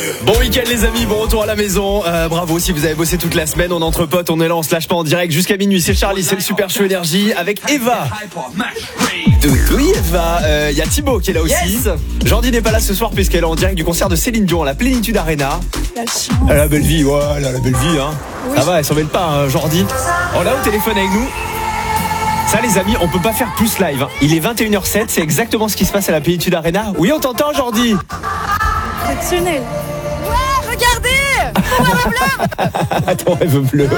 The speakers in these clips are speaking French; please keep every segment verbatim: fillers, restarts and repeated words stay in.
Bon week-end les amis, bon retour à la maison. euh, Bravo si vous avez bossé toute la semaine. On est entre potes, on est là, on se lâche pas en direct jusqu'à minuit. C'est Charlie, c'est le Super Show Énergie avec Eva. Oui Eva, il euh, y a Thibaut qui est là aussi. Yes. Jordi n'est pas là ce soir puisqu'elle est en direct du concert de Céline Dion à la Plénitude Arena. La chance. Elle a la belle vie, ouais, elle a la belle vie hein. Oui. Ça va, elle s'en mêle pas hein, Jordi. On l'a au téléphone avec nous. Ça les amis, on peut pas faire plus live hein. Il est vingt et une heures zéro sept, c'est exactement ce qui se passe à la Plénitude Arena. Oui on t'entend Jordi. Exceptionnel. Ouais, regardez, mon rêve bleu. Attends, elle veut bleu.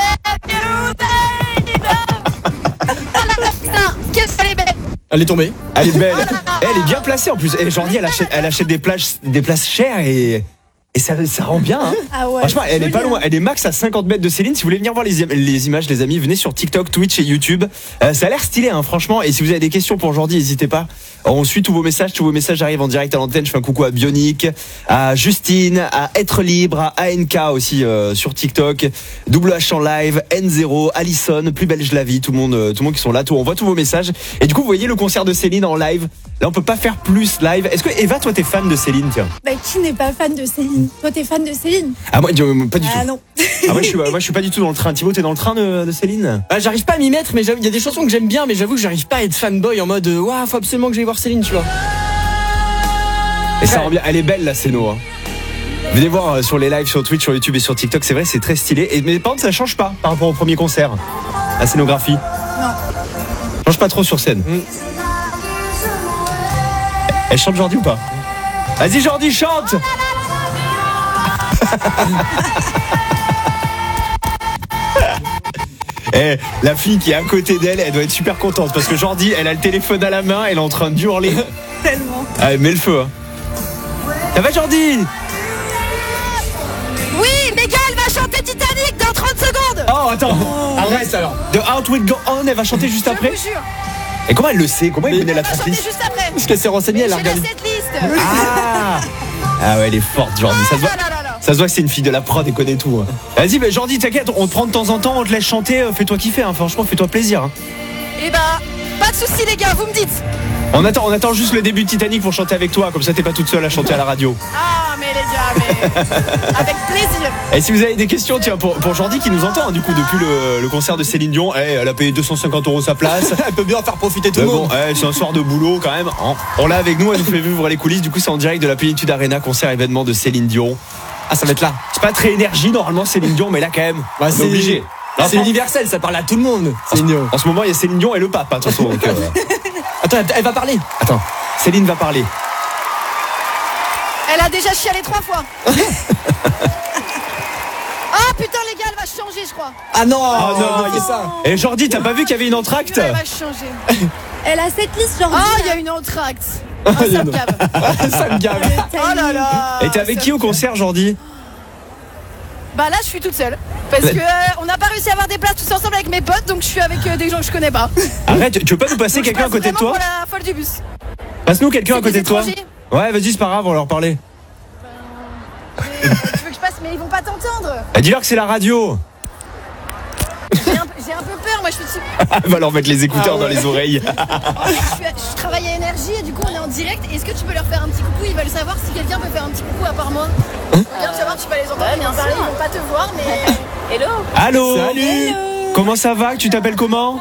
Qu'est-ce qu'elle est belle. Elle est tombée. Elle est belle. Elle est bien placée en plus. Et Jordi, elle achète, elle achète des places, des places chères et, et ça, ça rend bien. Hein. Ah ouais, franchement, elle est pas joli, loin. Elle est max à cinquante mètres de Céline. Si vous voulez venir voir les, les images, les amis, venez sur TikTok, Twitch et YouTube. Euh, ça a l'air stylé, hein, franchement. Et si vous avez des questions pour Jordi, n'hésitez pas. On suit tous vos messages. Tous vos messages arrivent en direct à l'antenne. Je fais un coucou à Bionic, à Justine, à Être Libre, à A N K aussi euh, sur TikTok, W H en live, N zéro, Alison, Plus belle je la vis. Tout le monde, euh, tout le monde qui sont là. Tout, on voit tous vos messages. Et du coup, vous voyez le concert de Céline en live. Là, on peut pas faire plus live. Est-ce que Eva, toi, t'es fan de Céline, tiens? Bah, qui n'est pas fan de Céline? Toi, t'es fan de Céline? Ah moi, euh, pas du Ah tout. non. Ah moi je suis, moi je suis pas du tout dans le train. Thibaut, t'es dans le train de, de Céline? Bah, j'arrive pas à m'y mettre, mais il y a des chansons que j'aime bien, mais j'avoue que j'arrive pas à être fanboy en mode waouh, faut absolument que j'aille voir Céline, tu vois. Et ça rend bien. Elle est belle la scéno. Hein. Venez voir euh, sur les lives sur Twitch, sur YouTube et sur TikTok. C'est vrai, c'est très stylé. Et mais par contre, ça change pas par rapport au premier concert. La scénographie. Non. Change pas trop sur scène. Mm. Elle chante Jordi ou pas? Vas-y Jordi, chante. Eh, la fille qui est à côté d'elle, elle doit être super contente parce que Jordi, elle a le téléphone à la main, elle est en train de hurler. Tellement. Ah, elle met le feu. Hein. Ça va Jordi? Oui, Megan, elle va chanter Titanic dans trente secondes. Oh attends, arrête alors. The Heart Will Go On, elle va chanter juste Je après. vous jure. Et comment elle le sait? Comment elle connaît la Elle va chanter tracklist? juste après. Parce qu'elle s'est renseignée, elle a J'ai la regardé. setlist. Ah Ah ouais, elle est forte Jordi. Ça se voit, Ah là là là. ça se voit que c'est une fille de la prod et connaît tout. Hein. Vas-y, bah, Jordi, t'inquiète, on te prend de temps en temps, on te laisse chanter. euh, Fais-toi kiffer, hein. Franchement, fais-toi plaisir. Hein. Eh bah, pas de soucis les gars, vous me dites. On attend, on attend juste le début de Titanic pour chanter avec toi. Comme ça, t'es pas toute seule à chanter à la radio. Ah, mais les gars, mais avec plaisir. Et si vous avez des questions, tiens, pour, pour Jordi qui nous entend, hein, du coup, depuis le, le concert de Céline Dion, eh, elle a payé deux cent cinquante euros sa place. Elle peut bien faire profiter tout Mais le bon, monde. eh, c'est un soir de boulot quand même. Hein. On l'a avec nous, elle nous fait vivre les coulisses. Du coup, c'est en direct de la Plénitude Arena, concert événement de Céline Dion. Ah, ça va être là. C'est pas très énergie normalement Céline Dion, mais là quand même, Bah, on est c'est obligé. C'est Enfin, universel, ça parle à tout le monde. Céline Dion. en ce moment, il y a Céline Dion et le pape, hein, attention. Donc, euh, Attends, elle- elle va parler. Attends, Céline va parler. Elle a déjà chialé trois fois. Ah putain les gars, elle va changer je crois. Ah non, Ah non, c'est ça. Et Jordi, t'as pas vu qu'il y avait une entracte? Elle va changer. Elle a cette liste, genre. Ah, il y a une entracte. Ah, ça me gave. Ça me gave. Oh là là. Et t'es avec Ça qui me au concert, Jordi? Bah là je suis toute seule. Parce que euh, on n'a pas réussi à avoir des places tous ensemble avec mes potes, donc je suis avec euh, des gens que je connais pas. Arrête, tu veux pas nous passer Donc, je quelqu'un à passe côté de vraiment toi? pour la folle du bus. Passe-nous quelqu'un à C'est côté des de toi. étrangers. Ouais, vas-y, c'est pas grave, on va leur parler. Mais, euh, tu veux que je passe, mais ils vont pas t'entendre. Eh, dis-leur que c'est la radio. J'ai un, peu- j'ai un peu peur, moi je suis. Elle va leur mettre les écouteurs Ah ouais. dans les oreilles. Je, suis- je travaille à Énergie et du coup on est en direct. Est-ce que tu peux leur faire un petit coucou? Ils veulent savoir si quelqu'un peut faire un petit coucou à part moi. Regarde, tu vas voir, tu vas les entendre bien parler, ils vont pas te voir, mais. Hello. Allô. Salut. Comment ça va? Tu t'appelles comment?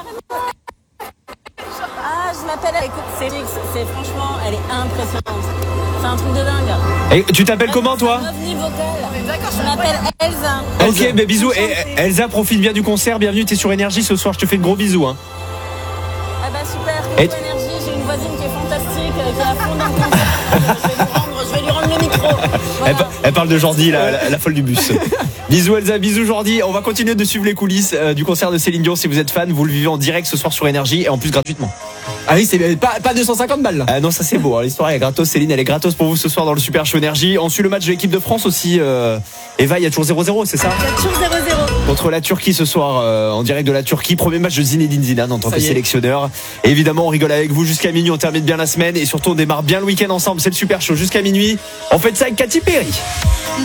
Ah, je m'appelle, écoute, Célix, c'est franchement, elle est impressionnante. C'est un truc de dingue. Et tu t'appelles comment toi? C'est un ovni vocal. D'accord, Je m'appelle Elsa. Ok, mais bisous. Et Elsa, profite bien du concert. Bienvenue, t'es sur Énergie ce soir. Je te fais de gros bisous. Hein. Ah bah super, Et- coucou Énergie, j'ai une voisine qui est fantastique, euh, qui est à fond dans le concert. Je vais lui rendre, je vais lui rendre le micro. Voilà. Elle, pa- elle parle de Jordi, la, la- la folle du bus. Bisous Elsa, bisous Jordi. On va continuer de suivre les coulisses euh, du concert de Céline Dion. Si vous êtes fan, vous le vivez en direct ce soir sur Énergie et en plus gratuitement. Ah oui, c'est pas, pas deux cent cinquante balles là. Ah non, ça c'est beau. hein. L'histoire est gratos. Céline, elle est gratos pour vous ce soir dans le Super Show Énergie. On suit le match de l'équipe de France aussi. Euh, Eva, il y a toujours zéro zéro, c'est ça? Il y a toujours zéro zéro. Contre la Turquie ce soir, euh, en direct de la Turquie. Premier match de Zinedine Zidane en tant Ça que y est. sélectionneur. Et évidemment, on rigole avec vous jusqu'à minuit. On termine bien la semaine et surtout on démarre bien le week-end ensemble. C'est le Super Show jusqu'à minuit. On fait ça avec Katy Perry.